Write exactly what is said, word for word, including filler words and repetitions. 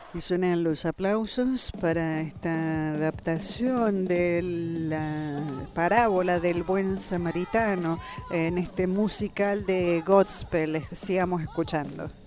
Y suenan los aplausos para esta adaptación de la parábola del buen samaritano en este musical de gospel. Sigamos escuchando.